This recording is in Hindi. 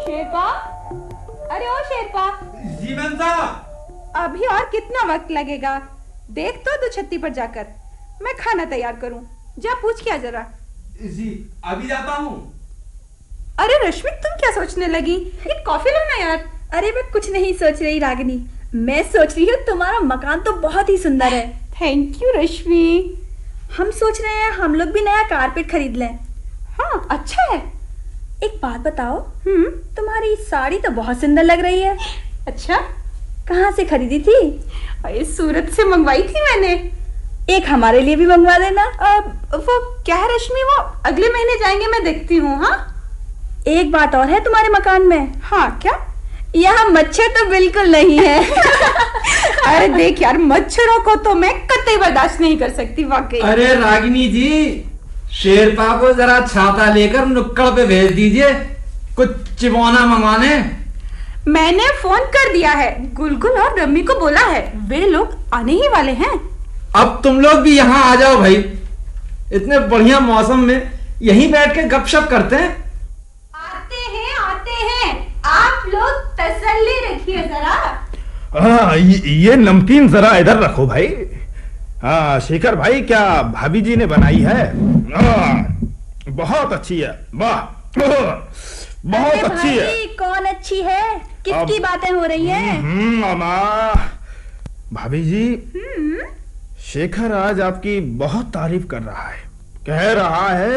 शेरपा, अरे ओ शेरपा। जी मैम साहब। अभी और कितना वक्त लगेगा? देख तो दो छत्ती पर जाकर, मैं खाना तैयार करूं। जा पूछ क्या जरा। जी अभी जाता हूँ। अरे रश्मि, तुम क्या सोचने लगी? एक कॉफी लो ना यार। अरे मैं कुछ नहीं सोच रही रागिनी, मैं सोच रही हूँ तुम्हारा मकान तो बहुत ही सुंदर है। थैंक यू रश्मि। हम सोच रहे हैं हम लोग भी नया कारपेट खरीद लें। हाँ अच्छा है। एक बात बताओ, तुम्हारी साड़ी तो बहुत सुंदर लग रही है। अच्छा, कहाँ से खरीदी थी? अरे सूरत से मंगवाई थी मैंने। एक हमारे लिए भी मंगवा देना। वो क्या है रश्मि, वो अगले महीने जाएंगे, मैं देखती हूँ। हाँ एक बात और है तुम्हारे मकान में। हाँ क्या? यहाँ मच्छर तो बिल्कुल नहीं है। अरे देख यार, मच्छरों को तो मैं कतई बर्दाश्त नहीं कर सकती वाकई। अरे रागिनी जी, शेरपा को जरा छाता लेकर नुक्कड़ पे भेज दीजिए, कुछ चिबोना मंगवाने। मैंने फोन कर दिया है, गुलगुल और रम्मी को बोला है, वे लोग आने ही वाले हैं। अब तुम लोग भी यहाँ आ जाओ भाई, इतने बढ़िया मौसम में यहीं बैठ के गपशप करते हैं। आते हैं, आप लोग तसल्ली रखिए जरा। हाँ ये नमकीन जरा इधर रखो भाई। हाँ शेखर भाई, क्या भाभी जी ने बनाई है? बहुत अच्छी है, वाह बहुत अच्छी है। कौन अच्छी है? किसकी बातें हो रही हैं? मामा भाभी जी, शेखर आज आपकी बहुत तारीफ कर रहा है, कह रहा है